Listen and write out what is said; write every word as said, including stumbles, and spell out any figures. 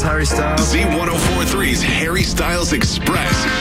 Harry Styles. Z one oh four three's Harry Styles Express.